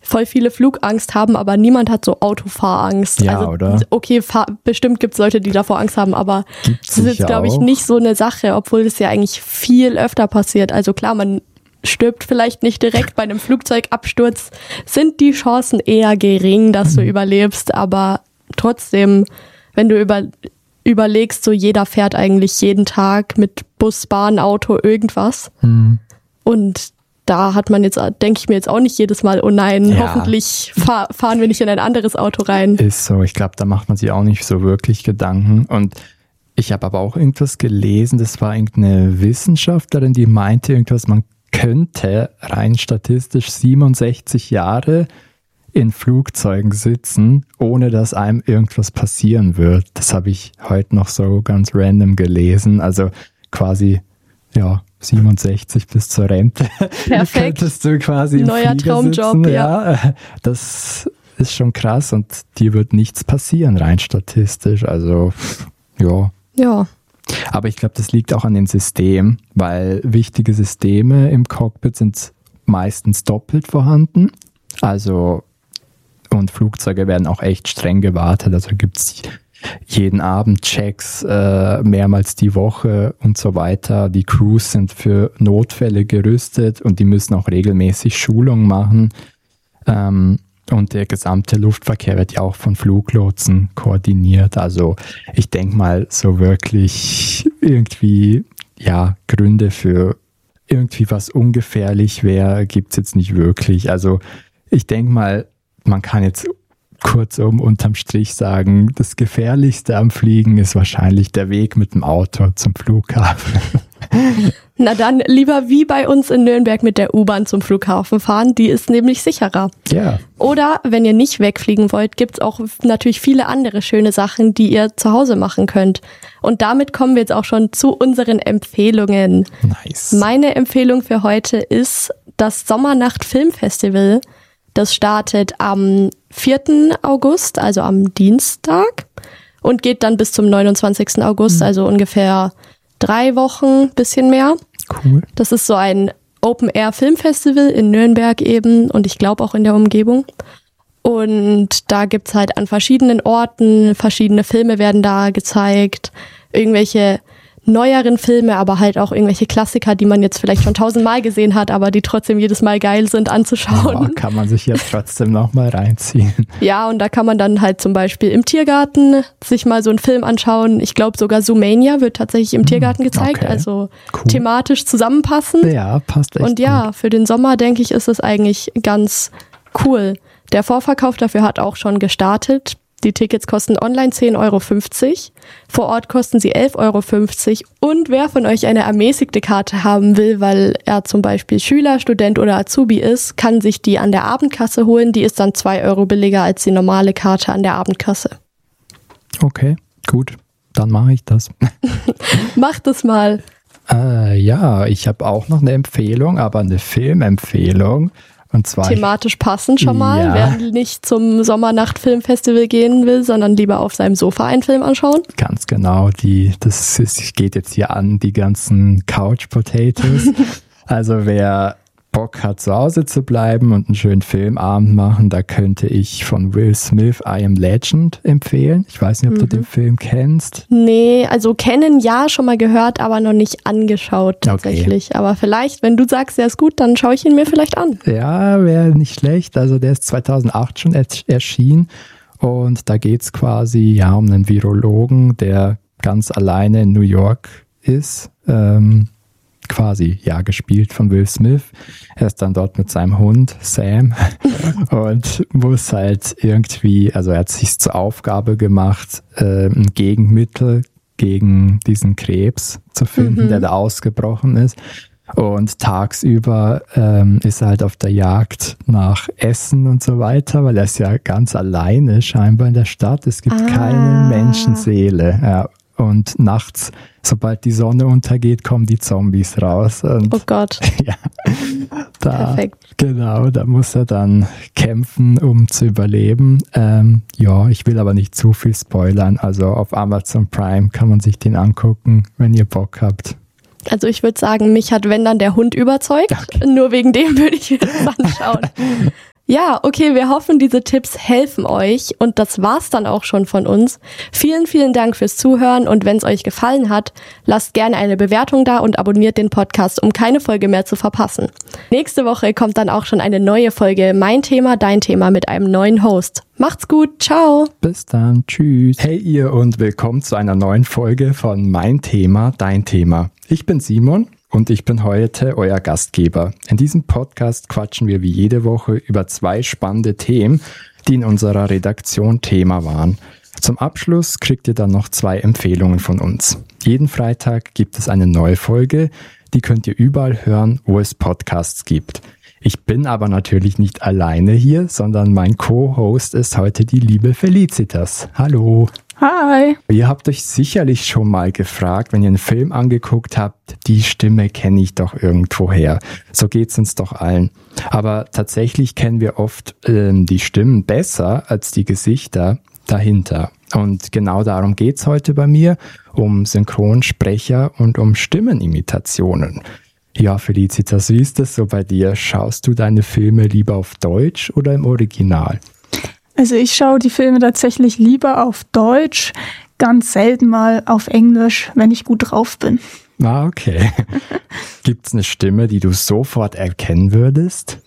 voll viele Flugangst haben, aber niemand hat so Autofahrangst. Ja, also, oder? Okay, bestimmt gibt es Leute, die davor Angst haben, aber das ist jetzt, glaube ich, nicht so eine Sache, obwohl das ja eigentlich viel öfter passiert. Also klar, man stirbt vielleicht nicht direkt bei einem Flugzeugabsturz, sind die Chancen eher gering, dass du überlebst, aber trotzdem, wenn du überlegst, so jeder fährt eigentlich jeden Tag mit Bus, Bahn, Auto, irgendwas. Und da hat man jetzt, denke ich mir jetzt auch nicht jedes Mal, oh nein, hoffentlich fahren wir nicht in ein anderes Auto rein. Ist so, ich glaube, da macht man sich auch nicht so wirklich Gedanken. Und ich habe aber auch irgendwas gelesen, das war irgendeine Wissenschaftlerin, die meinte irgendwas, man könnte rein statistisch 67 Jahre in Flugzeugen sitzen, ohne dass einem irgendwas passieren wird. Das habe ich heute noch so ganz random gelesen. Also quasi, 67 bis zur Rente. Perfekt. Könntest du quasi im neuer Flieger Traumjob, sitzen. ja. Das ist schon krass und dir wird nichts passieren, rein statistisch. Also, ja. Ja. Aber ich glaube, das liegt auch an dem System, weil wichtige Systeme im Cockpit sind meistens doppelt vorhanden. Also, und Flugzeuge werden auch echt streng gewartet. Also gibt es jeden Abend Checks, mehrmals die Woche und so weiter. Die Crews sind für Notfälle gerüstet und die müssen auch regelmäßig Schulungen machen. Und der gesamte Luftverkehr wird ja auch von Fluglotsen koordiniert. Also ich denke mal, so wirklich irgendwie, Gründe für irgendwie was ungefährlich wäre, gibt es jetzt nicht wirklich. Also ich denke mal, man kann jetzt kurzum unterm Strich sagen, das Gefährlichste am Fliegen ist wahrscheinlich der Weg mit dem Auto zum Flughafen. Na dann lieber wie bei uns in Nürnberg mit der U-Bahn zum Flughafen fahren, die ist nämlich sicherer. Ja. Oder wenn ihr nicht wegfliegen wollt, gibt's auch natürlich viele andere schöne Sachen, die ihr zu Hause machen könnt. Und damit kommen wir jetzt auch schon zu unseren Empfehlungen. Nice. Meine Empfehlung für heute ist das Sommernacht Filmfestival. Das startet am 4. August, also am Dienstag, und geht dann bis zum 29. August, also ungefähr 3 Wochen, bisschen mehr. Cool. Das ist so ein Open-Air-Filmfestival in Nürnberg eben und ich glaube auch in der Umgebung. Und da gibt's halt an verschiedenen Orten, verschiedene Filme werden da gezeigt, irgendwelche neueren Filme, aber halt auch irgendwelche Klassiker, die man jetzt vielleicht schon 1000-mal gesehen hat, aber die trotzdem jedes Mal geil sind anzuschauen. Ja, kann man sich jetzt trotzdem nochmal reinziehen. Ja, und da kann man dann halt zum Beispiel im Tiergarten sich mal so einen Film anschauen. Ich glaube sogar Zoomania wird tatsächlich im Tiergarten gezeigt, okay. Also Cool. Thematisch zusammenpassend. Ja, passt echt Und ja, für den Sommer, denke ich, ist es eigentlich ganz cool. Der Vorverkauf dafür hat auch schon gestartet. Die Tickets kosten online 10,50 €. Vor Ort kosten sie 11,50 €. Und wer von euch eine ermäßigte Karte haben will, weil er zum Beispiel Schüler, Student oder Azubi ist, kann sich die an der Abendkasse holen. Die ist dann 2 € billiger als die normale Karte an der Abendkasse. Okay, gut. Dann mache ich das. Macht es mal. Ja, ich habe auch noch eine Empfehlung, aber eine Filmempfehlung. Und zwar thematisch passend schon mal. Ja. Wer nicht zum Sommernacht-Filmfestival gehen will, sondern lieber auf seinem Sofa einen Film anschauen. Ganz genau, das geht jetzt hier an, die ganzen Couch Potatoes. Also wer Bock hat, zu Hause zu bleiben und einen schönen Filmabend machen, da könnte ich von Will Smith I Am Legend empfehlen. Ich weiß nicht, ob du den Film kennst. Nee, also kennen ja, schon mal gehört, aber noch nicht angeschaut tatsächlich. Okay. Aber vielleicht, wenn du sagst, der ist gut, dann schaue ich ihn mir vielleicht an. Ja, wäre nicht schlecht. Also der ist 2008 schon erschienen und da geht es quasi um einen Virologen, der ganz alleine in New York ist. Quasi, gespielt von Will Smith. Er ist dann dort mit seinem Hund, Sam, und muss halt irgendwie, also er hat sich zur Aufgabe gemacht, ein Gegenmittel gegen diesen Krebs zu finden, der da ausgebrochen ist. Und tagsüber ist er halt auf der Jagd nach Essen und so weiter, weil er ist ja ganz alleine scheinbar in der Stadt. Es gibt keine Menschenseele. Ja. Und nachts, sobald die Sonne untergeht, kommen die Zombies raus. Und oh Gott. Ja, perfekt. Genau, da muss er dann kämpfen, um zu überleben. Ich will aber nicht zu viel spoilern. Also auf Amazon Prime kann man sich den angucken, wenn ihr Bock habt. Also ich würde sagen, mich hat, wenn dann, der Hund überzeugt. Okay. Nur wegen dem würde ich mir das anschauen. Ja, okay, wir hoffen, diese Tipps helfen euch und das war's dann auch schon von uns. Vielen, vielen Dank fürs Zuhören und wenn es euch gefallen hat, lasst gerne eine Bewertung da und abonniert den Podcast, um keine Folge mehr zu verpassen. Nächste Woche kommt dann auch schon eine neue Folge Mein Thema, Dein Thema mit einem neuen Host. Macht's gut, ciao! Bis dann, tschüss! Hey ihr und willkommen zu einer neuen Folge von Mein Thema, Dein Thema. Ich bin Simon. Und ich bin heute euer Gastgeber. In diesem Podcast quatschen wir wie jede Woche über 2 spannende Themen, die in unserer Redaktion Thema waren. Zum Abschluss kriegt ihr dann noch 2 Empfehlungen von uns. Jeden Freitag gibt es eine neue Folge, die könnt ihr überall hören, wo es Podcasts gibt. Ich bin aber natürlich nicht alleine hier, sondern mein Co-Host ist heute die liebe Felicitas. Hallo! Hi! Ihr habt euch sicherlich schon mal gefragt, wenn ihr einen Film angeguckt habt, die Stimme kenne ich doch irgendwoher. So geht's uns doch allen. Aber tatsächlich kennen wir oft die Stimmen besser als die Gesichter dahinter. Und genau darum geht's heute bei mir, um Synchronsprecher und um Stimmenimitationen. Ja, Felicitas, wie ist das so bei dir? Schaust du deine Filme lieber auf Deutsch oder im Original? Also ich schaue die Filme tatsächlich lieber auf Deutsch, ganz selten mal auf Englisch, wenn ich gut drauf bin. Ah, okay. Gibt's eine Stimme, die du sofort erkennen würdest?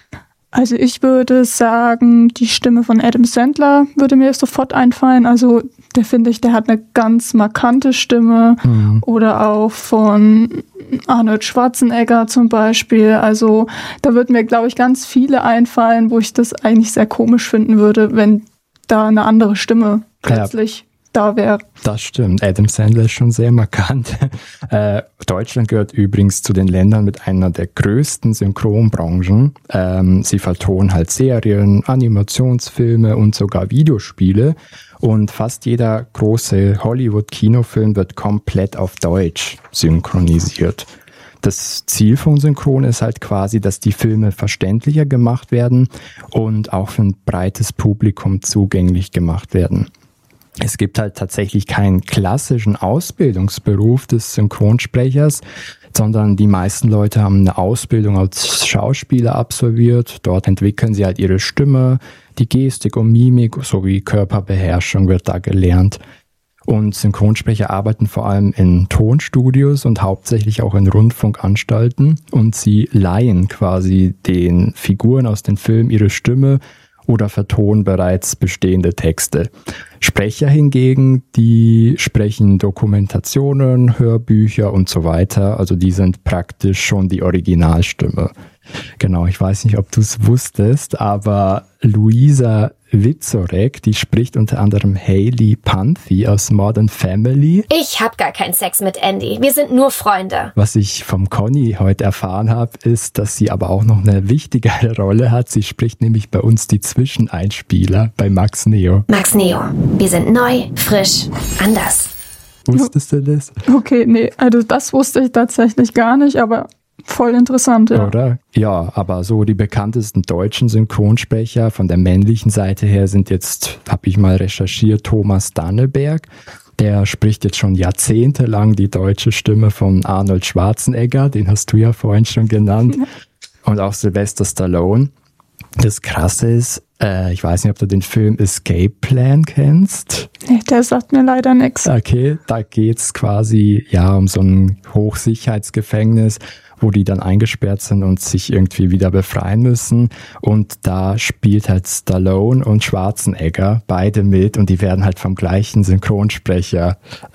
Also ich würde sagen, die Stimme von Adam Sandler würde mir sofort einfallen. Also der finde ich, der hat eine ganz markante Stimme. Mhm. Oder auch von Arnold Schwarzenegger zum Beispiel. Also da würden mir, glaube ich, ganz viele einfallen, wo ich das eigentlich sehr komisch finden würde, wenn da eine andere Stimme plötzlich da wäre. Das stimmt. Adam Sandler ist schon sehr markant. Deutschland gehört übrigens zu den Ländern mit einer der größten Synchronbranchen. Sie vertonen halt Serien, Animationsfilme und sogar Videospiele. Und fast jeder große Hollywood-Kinofilm wird komplett auf Deutsch synchronisiert. Das Ziel von Synchron ist halt quasi, dass die Filme verständlicher gemacht werden und auch für ein breites Publikum zugänglich gemacht werden. Es gibt halt tatsächlich keinen klassischen Ausbildungsberuf des Synchronsprechers, sondern die meisten Leute haben eine Ausbildung als Schauspieler absolviert. Dort entwickeln sie halt ihre Stimme, die Gestik und Mimik sowie Körperbeherrschung wird da gelernt. Und Synchronsprecher arbeiten vor allem in Tonstudios und hauptsächlich auch in Rundfunkanstalten. Und sie leihen quasi den Figuren aus den Filmen ihre Stimme oder vertonen bereits bestehende Texte. Sprecher hingegen, die sprechen Dokumentationen, Hörbücher und so weiter. Also die sind praktisch schon die Originalstimme. Genau, ich weiß nicht, ob du es wusstest, aber Luisa Witzorek, die spricht unter anderem Hayley Panthy aus Modern Family. Ich hab gar keinen Sex mit Andy, wir sind nur Freunde. Was ich vom Conny heute erfahren habe, ist, dass sie aber auch noch eine wichtigere Rolle hat. Sie spricht nämlich bei uns die Zwischeneinspieler bei Max Neo. Max Neo, wir sind neu, frisch, anders. Wusstest du das? Okay, nee, also das wusste ich tatsächlich gar nicht, aber voll interessant, ja. Oder? Ja, aber so die bekanntesten deutschen Synchronsprecher von der männlichen Seite her sind jetzt, habe ich mal recherchiert, Thomas Danneberg. Der spricht jetzt schon jahrzehntelang die deutsche Stimme von Arnold Schwarzenegger, den hast du ja vorhin schon genannt. Ja. Und auch Sylvester Stallone. Das Krasse ist, ich weiß nicht, ob du den Film Escape Plan kennst. Nee, der sagt mir leider nichts. Okay, da geht's quasi um so ein Hochsicherheitsgefängnis, wo die dann eingesperrt sind und sich irgendwie wieder befreien müssen. Und da spielt halt Stallone und Schwarzenegger beide mit und die werden halt vom gleichen Synchronsprecher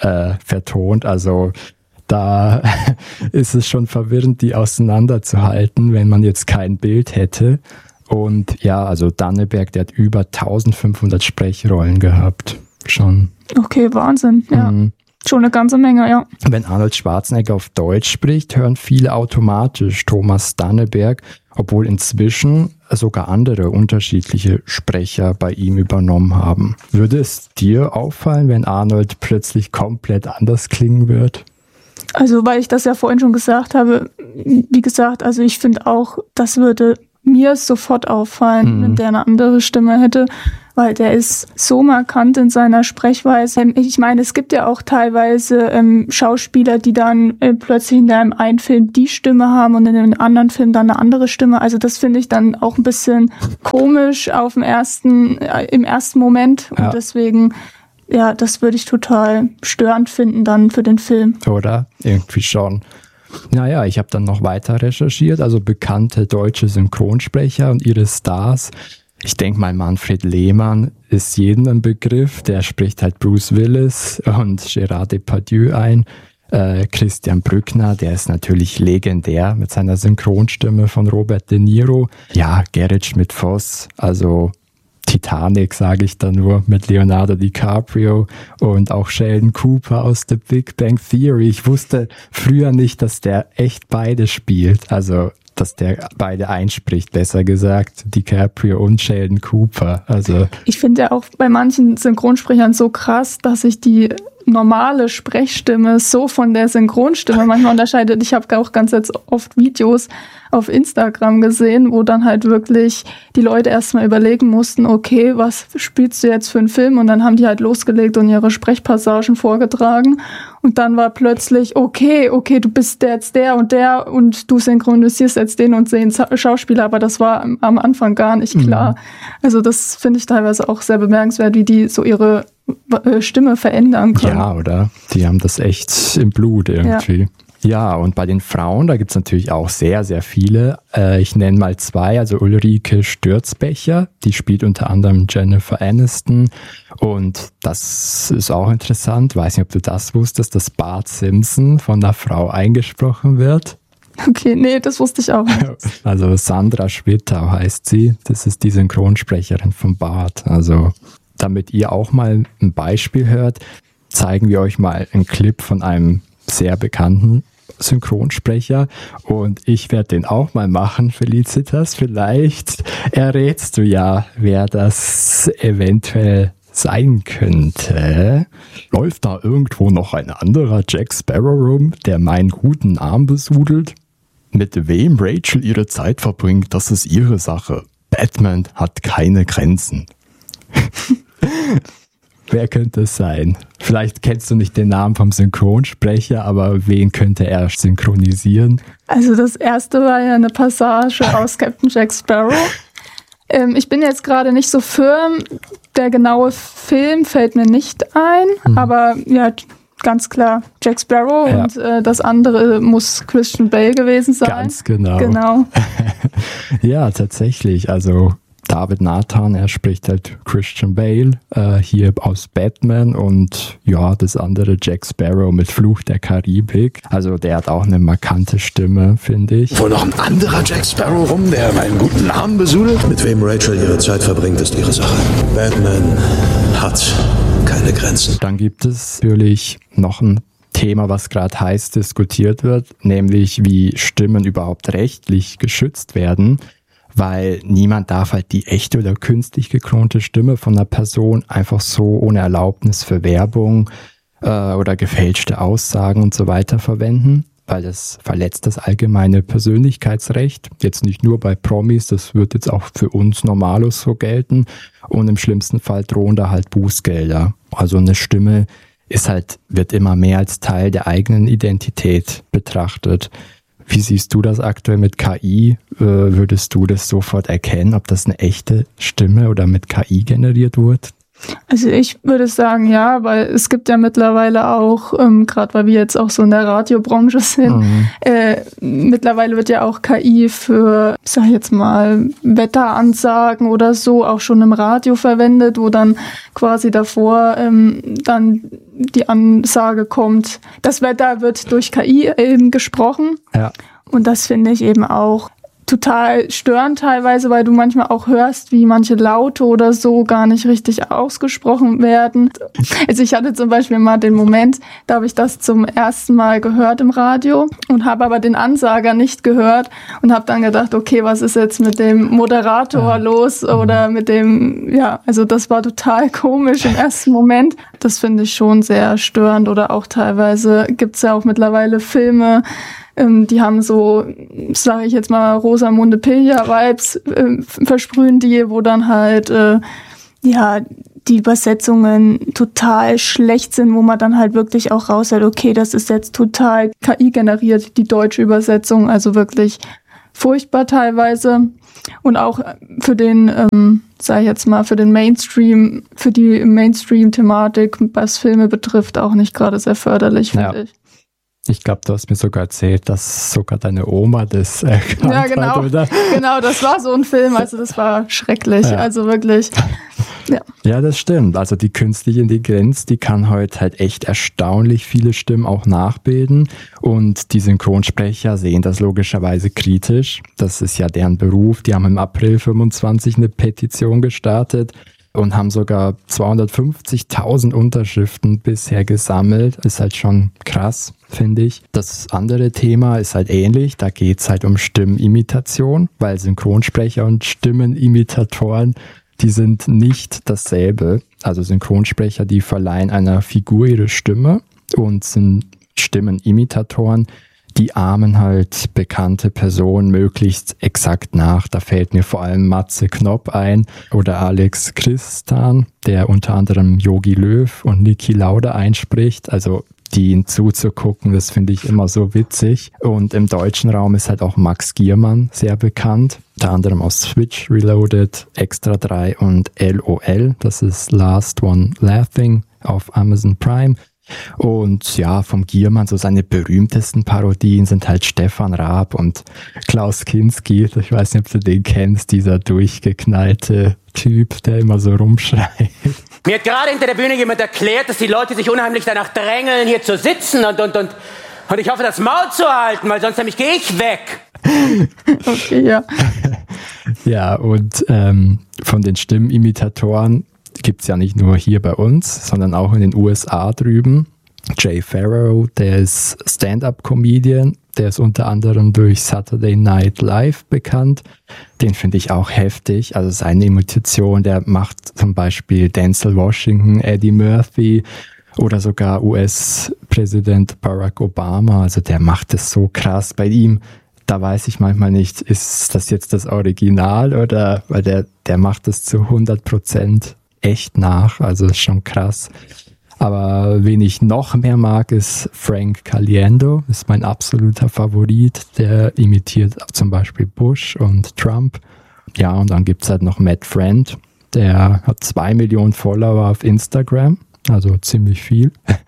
vertont. Also da ist es schon verwirrend, die auseinanderzuhalten, wenn man jetzt kein Bild hätte. Und ja, also Danneberg, der hat über 1500 Sprechrollen gehabt. Schon. Okay, Wahnsinn, ja. Schon eine ganze Menge, ja. Wenn Arnold Schwarzenegger auf Deutsch spricht, hören viele automatisch Thomas Danneberg, obwohl inzwischen sogar andere unterschiedliche Sprecher bei ihm übernommen haben. Würde es dir auffallen, wenn Arnold plötzlich komplett anders klingen wird? Also, weil ich das ja vorhin schon gesagt habe, wie gesagt, also ich finde auch, das würde mir sofort auffallen, wenn der eine andere Stimme hätte, weil der ist so markant in seiner Sprechweise. Ich meine, es gibt ja auch teilweise Schauspieler, die dann plötzlich in einem einen Film die Stimme haben und in einem anderen Film dann eine andere Stimme. Also das finde ich dann auch ein bisschen komisch im ersten Moment. Und deswegen, ja, das würde ich total störend finden dann für den Film. Oder? Irgendwie schon. Naja, ich habe dann noch weiter recherchiert, also bekannte deutsche Synchronsprecher und ihre Stars. Ich denke mal, Manfred Lehmann ist jedem ein Begriff. Der spricht halt Bruce Willis und Gérard Depardieu ein. Christian Brückner, der ist natürlich legendär mit seiner Synchronstimme von Robert De Niro. Ja, Gerrit Schmidt-Voss, also Titanic, sage ich da nur, mit Leonardo DiCaprio und auch Sheldon Cooper aus The Big Bang Theory. Ich wusste früher nicht, dass der echt beide spielt, also dass der beide einspricht, besser gesagt, DiCaprio und Sheldon Cooper. Also ich finde ja auch bei manchen Synchronsprechern so krass, dass sich die normale Sprechstimme so von der Synchronstimme manchmal unterscheidet. Ich habe auch ganz jetzt oft Videos auf Instagram gesehen, wo dann halt wirklich die Leute erstmal überlegen mussten, okay, was spielst du jetzt für einen Film? Und dann haben die halt losgelegt und ihre Sprechpassagen vorgetragen. Und dann war plötzlich, okay, du bist jetzt der und du synchronisierst jetzt den und den Schauspieler, aber das war am Anfang gar nicht klar. Also das finde ich teilweise auch sehr bemerkenswert, wie die so ihre Stimme verändern können. Ja, oder? Die haben das echt im Blut irgendwie. Ja, und bei den Frauen, da gibt's natürlich auch sehr, sehr viele. Ich nenne mal zwei, also Ulrike Stürzbecher, die spielt unter anderem Jennifer Aniston. Und das ist auch interessant, weiß nicht, ob du das wusstest, dass Bart Simpson von einer Frau eingesprochen wird. Okay, nee, das wusste ich auch nicht. Also Sandra Schwittau heißt sie, das ist die Synchronsprecherin von Bart. Also damit ihr auch mal ein Beispiel hört, zeigen wir euch mal einen Clip von einem sehr bekannten Synchronsprecher und ich werde den auch mal machen, Felicitas. Vielleicht errätst du ja, wer das eventuell sein könnte. Läuft da irgendwo noch ein anderer Jack Sparrow rum, der meinen guten Arm besudelt? Mit wem Rachel ihre Zeit verbringt, das ist ihre Sache. Batman hat keine Grenzen. Wer könnte es sein? Vielleicht kennst du nicht den Namen vom Synchronsprecher, aber wen könnte er synchronisieren? Also das erste war ja eine Passage aus Captain Jack Sparrow. Ich bin jetzt gerade nicht so firm, der genaue Film fällt mir nicht ein, aber ja, ganz klar Jack Sparrow und das andere muss Christian Bale gewesen sein. Ganz genau. Ja, tatsächlich, also David Nathan, er spricht halt Christian Bale, hier aus Batman und ja, das andere Jack Sparrow mit Fluch der Karibik. Also der hat auch eine markante Stimme, finde ich. Wohl noch ein anderer Jack Sparrow rum, der meinen guten Namen besudelt? Mit wem Rachel ihre Zeit verbringt, ist ihre Sache. Batman hat keine Grenzen. Dann gibt es natürlich noch ein Thema, was gerade heiß diskutiert wird, nämlich wie Stimmen überhaupt rechtlich geschützt werden. Weil niemand darf halt die echte oder künstlich geklonte Stimme von einer Person einfach so ohne Erlaubnis für Werbung oder gefälschte Aussagen und so weiter verwenden, weil das verletzt das allgemeine Persönlichkeitsrecht. Jetzt nicht nur bei Promis, das wird jetzt auch für uns Normalos so gelten und im schlimmsten Fall drohen da halt Bußgelder. Also eine Stimme wird immer mehr als Teil der eigenen Identität betrachtet. Wie siehst du das aktuell mit KI? Würdest du das sofort erkennen, ob das eine echte Stimme oder mit KI generiert wird? Also ich würde sagen, ja, weil es gibt ja mittlerweile auch, gerade weil wir jetzt auch so in der Radiobranche sind, mittlerweile wird ja auch KI für, sag ich jetzt mal, Wetteransagen oder so auch schon im Radio verwendet, wo dann quasi davor dann die Ansage kommt, das Wetter wird durch KI eben gesprochen. Ja. Und das finde ich eben auch total störend teilweise, weil du manchmal auch hörst, wie manche Laute oder so gar nicht richtig ausgesprochen werden. Also ich hatte zum Beispiel mal den Moment, da habe ich das zum ersten Mal gehört im Radio und habe aber den Ansager nicht gehört und habe dann gedacht, okay, was ist jetzt mit dem Moderator los oder mit dem, ja, also das war total komisch im ersten Moment. Das finde ich schon sehr störend oder auch teilweise gibt es ja auch mittlerweile Filme, Die haben so, sage ich jetzt mal, Rosamunde Pilcher-Vibes versprühen die, wo dann halt, die Übersetzungen total schlecht sind, wo man dann halt wirklich auch raushört, okay, das ist jetzt total KI-generiert, die deutsche Übersetzung, also wirklich furchtbar teilweise. Und auch für den, sag ich jetzt mal, für den Mainstream, für die Mainstream-Thematik, was Filme betrifft, auch nicht gerade sehr förderlich, finde ich. Ich glaube, du hast mir sogar erzählt, dass sogar deine Oma das erkannt hat, oder? Genau, das war so ein Film, also das war schrecklich, also wirklich. Ja, das stimmt. Also die künstliche Intelligenz, die kann heute halt echt erstaunlich viele Stimmen auch nachbilden und die Synchronsprecher sehen das logischerweise kritisch. Das ist ja deren Beruf. Die haben im April 25 eine Petition gestartet und haben sogar 250.000 Unterschriften bisher gesammelt. Ist halt schon krass, finde ich. Das andere Thema ist halt ähnlich. Da geht's halt um Stimmenimitation, weil Synchronsprecher und Stimmenimitatoren, die sind nicht dasselbe. Also Synchronsprecher, die verleihen einer Figur ihre Stimme und sind Stimmenimitatoren, die ahmen halt bekannte Personen möglichst exakt nach. Da fällt mir vor allem Matze Knopp ein oder Alex Christan, der unter anderem Jogi Löw und Niki Lauda einspricht. Also denen zuzugucken, das finde ich immer so witzig. Und im deutschen Raum ist halt auch Max Giermann sehr bekannt. Unter anderem aus Switch Reloaded, Extra 3 und LOL. Das ist Last One Laughing auf Amazon Prime. Und ja, vom Giermann, so seine berühmtesten Parodien sind halt Stefan Raab und Klaus Kinski. Ich weiß nicht, ob du den kennst, dieser durchgeknallte Typ, der immer so rumschreit. Mir hat gerade hinter der Bühne jemand erklärt, dass die Leute sich unheimlich danach drängeln, hier zu sitzen und ich hoffe, das Maul zu halten, weil sonst nämlich gehe ich weg. Okay, ja. Ja, und von den Stimmenimitatoren gibt's ja nicht nur hier bei uns, sondern auch in den USA drüben. Jay Pharoah, der ist Stand-up-Comedian, der ist unter anderem durch Saturday Night Live bekannt. Den finde ich auch heftig. Also seine Imitation, der macht zum Beispiel Denzel Washington, Eddie Murphy oder sogar US-Präsident Barack Obama. Also der macht es so krass. Bei ihm, da weiß ich manchmal nicht, ist das jetzt das Original oder, weil der macht es zu 100% echt nach, also ist schon krass. Aber wen ich noch mehr mag, ist Frank Caliendo, ist mein absoluter Favorit. Der imitiert zum Beispiel Bush und Trump. Ja, und dann gibt's halt noch Matt Friend, der hat 2 Millionen Follower auf Instagram, also ziemlich viel.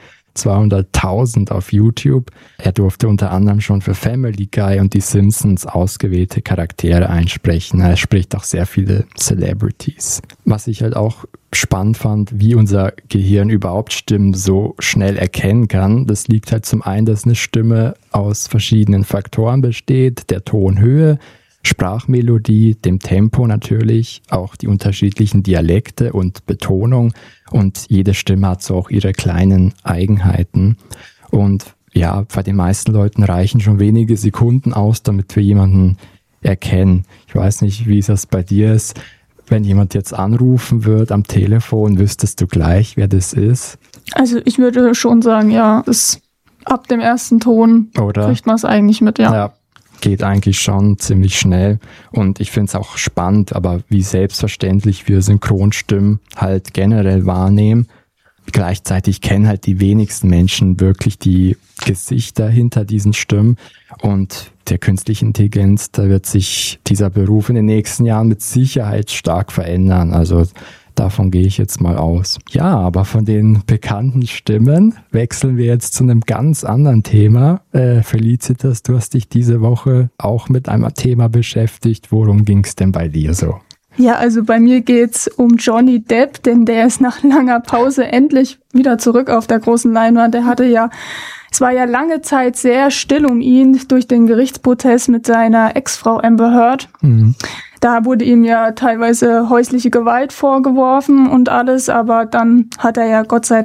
200.000 auf YouTube. Er durfte unter anderem schon für Family Guy und die Simpsons ausgewählte Charaktere einsprechen. Er spricht auch sehr viele Celebrities. Was ich halt auch spannend fand, wie unser Gehirn überhaupt Stimmen so schnell erkennen kann. Das liegt halt zum einen, dass eine Stimme aus verschiedenen Faktoren besteht, der Tonhöhe, Sprachmelodie, dem Tempo natürlich, auch die unterschiedlichen Dialekte und Betonung und jede Stimme hat so auch ihre kleinen Eigenheiten und ja, bei den meisten Leuten reichen schon wenige Sekunden aus, damit wir jemanden erkennen. Ich weiß nicht, wie das bei dir ist. Wenn jemand jetzt anrufen wird am Telefon, wüsstest du gleich, wer das ist? Also ich würde schon sagen, ja, ab dem ersten Ton kriegt man es eigentlich mit, ja. Geht eigentlich schon ziemlich schnell und ich finde es auch spannend, aber wie selbstverständlich wir Synchronstimmen halt generell wahrnehmen. Gleichzeitig kennen halt die wenigsten Menschen wirklich die Gesichter hinter diesen Stimmen und der künstlichen Intelligenz, da wird sich dieser Beruf in den nächsten Jahren mit Sicherheit stark verändern. Also davon gehe ich jetzt mal aus. Ja, aber von den bekannten Stimmen wechseln wir jetzt zu einem ganz anderen Thema. Felicitas, du hast dich diese Woche auch mit einem Thema beschäftigt. Worum ging es denn bei dir so? Ja, also bei mir geht's um Johnny Depp, denn der ist nach langer Pause endlich wieder zurück auf der großen Leinwand. Es war ja lange Zeit sehr still um ihn durch den Gerichtsprozess mit seiner Ex-Frau Amber Heard. Mhm. Da wurde ihm ja teilweise häusliche Gewalt vorgeworfen und alles, aber dann hat er ja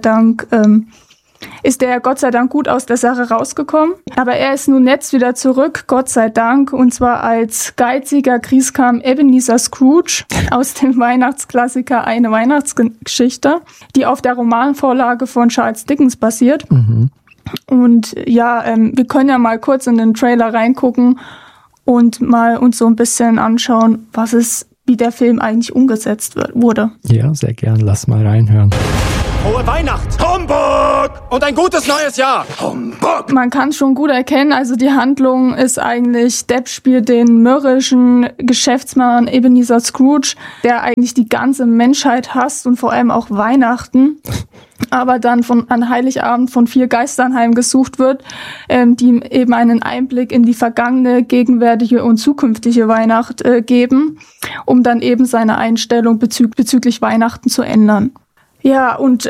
ist er Gott sei Dank gut aus der Sache rausgekommen. Aber er ist nun jetzt wieder zurück, Gott sei Dank, und zwar als geiziger Grieskram Ebenezer Scrooge aus dem Weihnachtsklassiker Eine Weihnachtsgeschichte, die auf der Romanvorlage von Charles Dickens basiert. Mhm. Und ja, wir können ja mal kurz in den Trailer reingucken und mal uns so ein bisschen anschauen, wie der Film eigentlich umgesetzt wurde. Ja, sehr gern. Lass mal reinhören. Frohe Weihnacht! Humbug! Und ein gutes neues Jahr! Humbug! Man kann es schon gut erkennen, also die Handlung ist eigentlich, Depp spielt den mürrischen Geschäftsmann Ebenezer Scrooge, der eigentlich die ganze Menschheit hasst und vor allem auch Weihnachten, aber dann an Heiligabend von 4 Geistern heimgesucht wird, die ihm eben einen Einblick in die vergangene, gegenwärtige und zukünftige Weihnacht geben, um dann eben seine Einstellung bezüglich Weihnachten zu ändern. Ja, und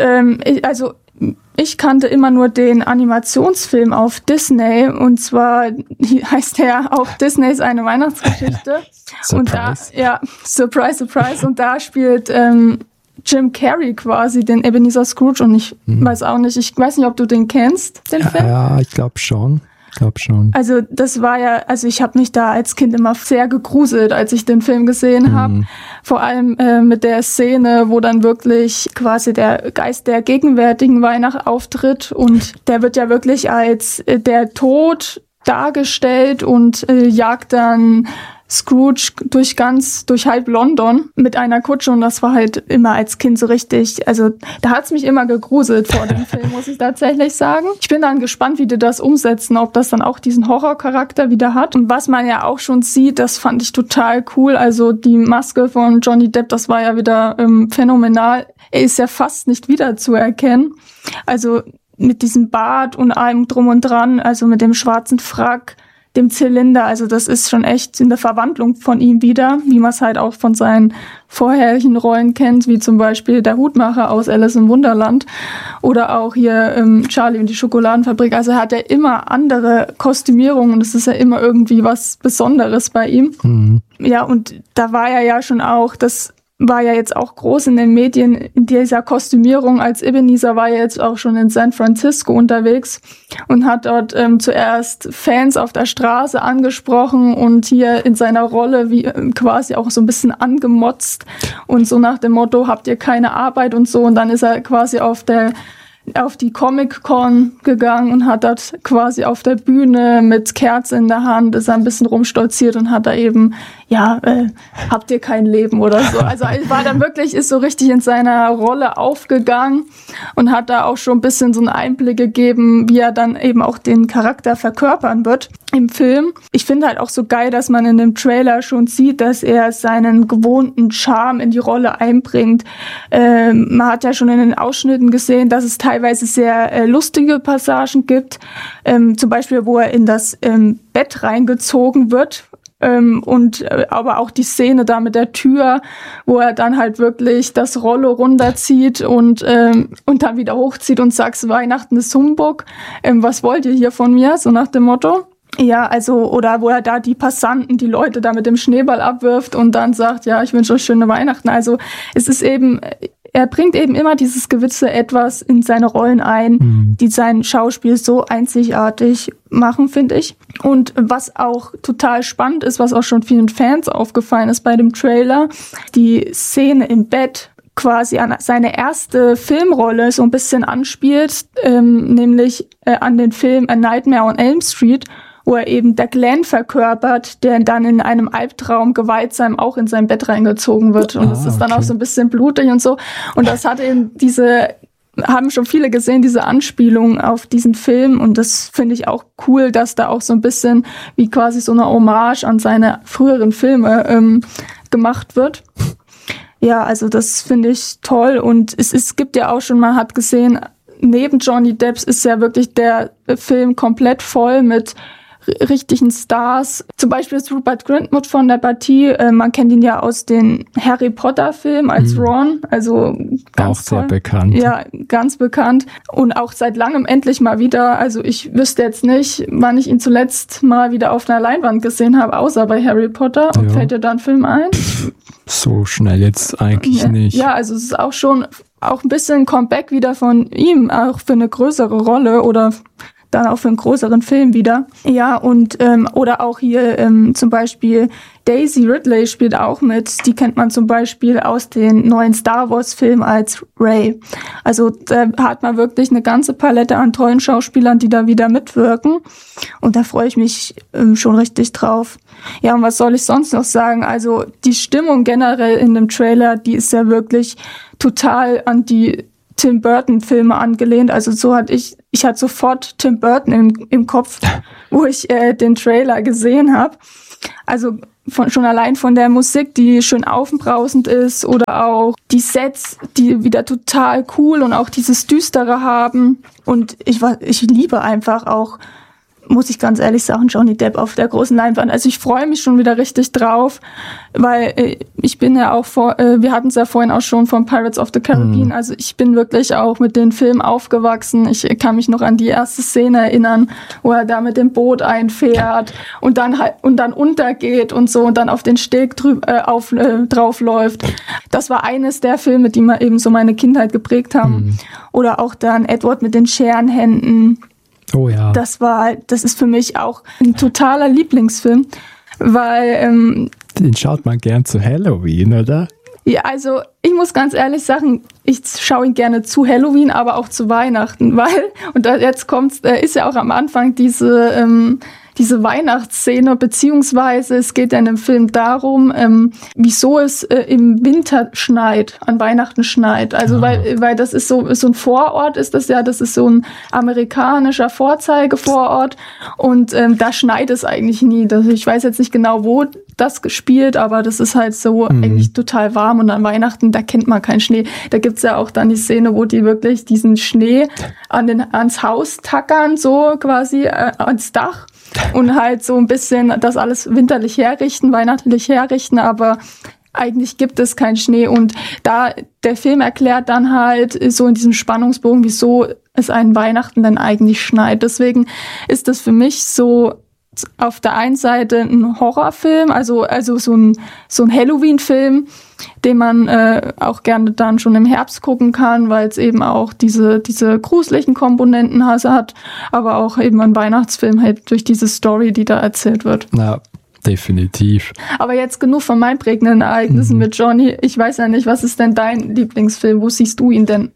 ich kannte immer nur den Animationsfilm auf Disney, und zwar heißt der auch Disneys eine Weihnachtsgeschichte. Surprise. Und Surprise, Surprise. Und da spielt Jim Carrey quasi den Ebenezer Scrooge, und ich weiß nicht, ob du den kennst, den Film? Ja, ich glaube schon. Also das war ja, ich habe mich da als Kind immer sehr gegruselt, als ich den Film gesehen habe. Vor allem mit der Szene, wo dann wirklich quasi der Geist der gegenwärtigen Weihnacht auftritt, und der wird ja wirklich als der Tod dargestellt und jagt dann Scrooge durch halb London mit einer Kutsche, und das war halt immer als Kind so richtig, also da hat's mich immer gegruselt vor dem Film, muss ich tatsächlich sagen. Ich bin dann gespannt, wie die das umsetzen, ob das dann auch diesen Horrorcharakter wieder hat. Und was man ja auch schon sieht, das fand ich total cool, also die Maske von Johnny Depp, das war ja wieder phänomenal. Er ist ja fast nicht wiederzuerkennen. Also mit diesem Bart und allem drum und dran, also mit dem schwarzen Frack, dem Zylinder, also das ist schon echt in der Verwandlung von ihm wieder, wie man es halt auch von seinen vorherigen Rollen kennt, wie zum Beispiel der Hutmacher aus Alice im Wunderland oder auch hier Charlie und die Schokoladenfabrik. Also hat er immer andere Kostümierungen, und es ist ja immer irgendwie was Besonderes bei ihm. Ja, und da war er ja schon auch, das war ja jetzt auch groß in den Medien, in dieser Kostümierung. Als Ebenezer war er jetzt auch schon in San Francisco unterwegs und hat dort zuerst Fans auf der Straße angesprochen und hier in seiner Rolle wie quasi auch so ein bisschen angemotzt und so nach dem Motto, habt ihr keine Arbeit und so. Und dann ist er quasi auf die Comic-Con gegangen und hat dort quasi auf der Bühne mit Kerze in der Hand, ist er ein bisschen rumstolziert und hat da eben, habt ihr kein Leben oder so. Also war dann wirklich, ist so richtig in seiner Rolle aufgegangen und hat da auch schon ein bisschen so einen Einblick gegeben, wie er dann eben auch den Charakter verkörpern wird im Film. Ich finde halt auch so geil, dass man in dem Trailer schon sieht, dass er seinen gewohnten Charme in die Rolle einbringt. Man hat ja schon in den Ausschnitten gesehen, dass es teilweise sehr lustige Passagen gibt. Zum Beispiel, wo er in das Bett reingezogen wird. Aber auch die Szene da mit der Tür, wo er dann halt wirklich das Rollo runterzieht und dann wieder hochzieht und sagt, Weihnachten ist Humbug. Was wollt ihr hier von mir? So nach dem Motto. Ja, also, oder wo er da die Passanten, die Leute da mit dem Schneeball abwirft und dann sagt, ja, ich wünsche euch schöne Weihnachten. Also es ist eben, er bringt eben immer dieses gewisse Etwas in seine Rollen ein, die sein Schauspiel so einzigartig machen, finde ich. Und was auch total spannend ist, was auch schon vielen Fans aufgefallen ist bei dem Trailer, die Szene im Bett quasi an seine erste Filmrolle so ein bisschen anspielt, nämlich an den Film A Nightmare on Elm Street, wo er eben der Glenn verkörpert, der dann in einem Albtraum gewaltsam auch in sein Bett reingezogen wird. Und das ist dann auch so ein bisschen blutig und so. Und das hat eben haben schon viele gesehen, diese Anspielung auf diesen Film. Und das finde ich auch cool, dass da auch so ein bisschen wie quasi so eine Hommage an seine früheren Filme gemacht wird. Ja, also das finde ich toll. Und es gibt ja auch schon, man hat gesehen, neben Johnny Depp ist ja wirklich der Film komplett voll mit richtigen Stars. Zum Beispiel ist Rupert Grint mit von der Partie. Man kennt ihn ja aus den Harry Potter Filmen als Ron. Also ganz auch toll. Sehr bekannt. Ja, ganz bekannt. Und auch seit langem endlich mal wieder. Also ich wüsste jetzt nicht, wann ich ihn zuletzt mal wieder auf einer Leinwand gesehen habe, außer bei Harry Potter. Ja. Fällt dir da ein Film ein? So schnell jetzt eigentlich nicht. Ja, also es ist auch ein bisschen Comeback wieder von ihm, auch für eine größere Rolle oder dann auch für einen größeren Film wieder. Ja, und oder auch hier zum Beispiel Daisy Ridley spielt auch mit. Die kennt man zum Beispiel aus den neuen Star Wars Filmen als Rey. Also da hat man wirklich eine ganze Palette an tollen Schauspielern, die da wieder mitwirken. Und da freue ich mich schon richtig drauf. Ja, und was soll ich sonst noch sagen? Also die Stimmung generell in dem Trailer, die ist ja wirklich total an die Tim Burton-Filme angelehnt. Also so hatte ich hatte sofort Tim Burton im Kopf, wo ich den Trailer gesehen habe. Also schon allein von der Musik, die schön aufbrausend ist, oder auch die Sets, die wieder total cool und auch dieses Düstere haben. Und ich liebe einfach auch, muss ich ganz ehrlich sagen, Johnny Depp auf der großen Leinwand. Also ich freue mich schon wieder richtig drauf, weil ich bin ja auch wir hatten es ja vorhin auch schon von Pirates of the Caribbean, also ich bin wirklich auch mit den Filmen aufgewachsen. Ich kann mich noch an die erste Szene erinnern, wo er da mit dem Boot einfährt und dann untergeht und so und dann auf den Steg draufläuft. Das war eines der Filme, die mir eben so meine Kindheit geprägt haben. Oder auch dann Edward mit den Scherenhänden. Oh ja. Das ist für mich auch ein totaler Lieblingsfilm, weil den schaut man gern zu Halloween, oder? Ja, also ich muss ganz ehrlich sagen, ich schaue ihn gerne zu Halloween, aber auch zu Weihnachten, weil, und jetzt ist ja auch am Anfang diese Weihnachtsszene, beziehungsweise es geht ja in dem Film darum, wieso es im Winter schneit, an Weihnachten schneit. Also weil das ist so ein Vorort ist das ist so ein amerikanischer Vorzeigevorort und da schneit es eigentlich nie. Ich weiß jetzt nicht genau, wo das gespielt, aber das ist halt so eigentlich total warm und an Weihnachten, da kennt man keinen Schnee. Da gibt's ja auch dann die Szene, wo die wirklich diesen Schnee ans Haus tackern, so quasi ans Dach. Und halt so ein bisschen das alles winterlich herrichten, weihnachtlich herrichten, aber eigentlich gibt es keinen Schnee. Und da der Film erklärt dann halt so in diesem Spannungsbogen, wieso es an Weihnachten dann eigentlich schneit. Deswegen ist das für mich so auf der einen Seite ein Horrorfilm, also so ein Halloween-Film, den man auch gerne dann schon im Herbst gucken kann, weil es eben auch diese gruseligen Komponenten hat, aber auch eben ein Weihnachtsfilm halt durch diese Story, die da erzählt wird. Ja, definitiv. Aber jetzt genug von meinen prägenden Ereignissen mit Johnny. Ich weiß ja nicht, was ist denn dein Lieblingsfilm? Wo siehst du ihn denn?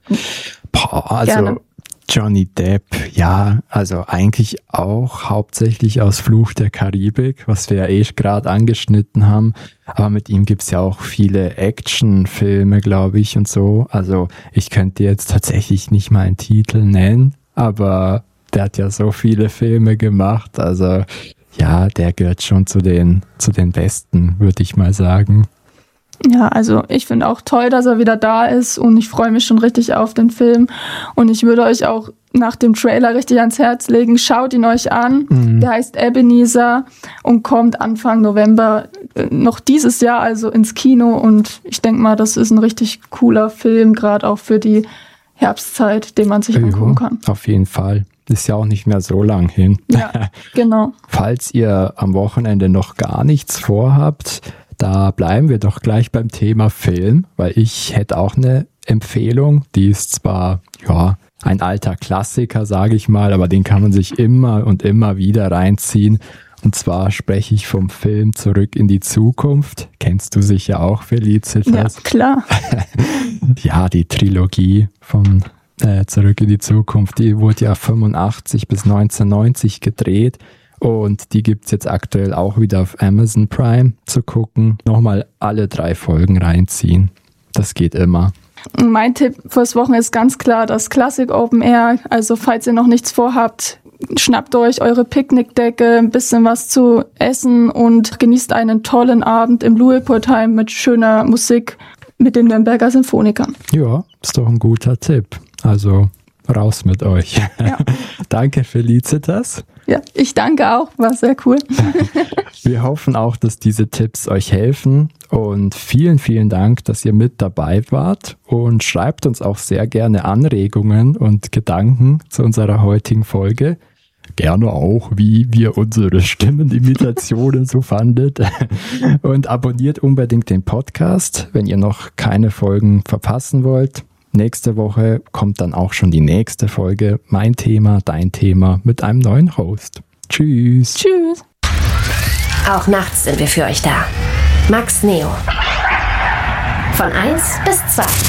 Gerne? Johnny Depp, ja, also eigentlich auch hauptsächlich aus Fluch der Karibik, was wir ja gerade angeschnitten haben, aber mit ihm gibt's ja auch viele Actionfilme, glaube ich, und so. Also ich könnte jetzt tatsächlich nicht mal einen Titel nennen, aber der hat ja so viele Filme gemacht, also ja, der gehört schon zu den Besten, würde ich mal sagen. Ja, also ich finde auch toll, dass er wieder da ist und ich freue mich schon richtig auf den Film und ich würde euch auch nach dem Trailer richtig ans Herz legen, schaut ihn euch an, Der heißt Ebenezer und kommt Anfang November noch dieses Jahr also ins Kino und ich denke mal, das ist ein richtig cooler Film, gerade auch für die Herbstzeit, den man sich angucken kann. Auf jeden Fall. Ist ja auch nicht mehr so lang hin. Ja, genau. Falls ihr am Wochenende noch gar nichts vorhabt, da bleiben wir doch gleich beim Thema Film, weil ich hätte auch eine Empfehlung, die ist zwar, ja, ein alter Klassiker, sage ich mal, aber den kann man sich immer und immer wieder reinziehen. Und zwar spreche ich vom Film Zurück in die Zukunft. Kennst du sicher auch, Felicitas? Ja, klar. Ja, die Trilogie von Zurück in die Zukunft, die wurde ja 85 bis 1990 gedreht. Und die gibt's jetzt aktuell auch wieder auf Amazon Prime zu gucken. Nochmal alle 3 Folgen reinziehen. Das geht immer. Mein Tipp fürs Wochenende ist ganz klar das Classic Open Air. Also falls ihr noch nichts vorhabt, schnappt euch eure Picknickdecke, ein bisschen was zu essen und genießt einen tollen Abend im Louisburgheim mit schöner Musik mit den Nürnberger Sinfonikern. Ja, ist doch ein guter Tipp. Also raus mit euch. Ja. Danke, Felicitas. Ja, ich danke auch, war sehr cool. Wir hoffen auch, dass diese Tipps euch helfen und vielen, vielen Dank, dass ihr mit dabei wart und schreibt uns auch sehr gerne Anregungen und Gedanken zu unserer heutigen Folge. Gerne auch, wie wir unsere Stimmenimitationen so fandet. Und abonniert unbedingt den Podcast, wenn ihr noch keine Folgen verpassen wollt. nächste Woche kommt dann auch schon die nächste Folge. Mein Thema, dein Thema mit einem neuen Host. Tschüss. Tschüss. Auch nachts sind wir für euch da. Max Neo. Von 1 bis 2.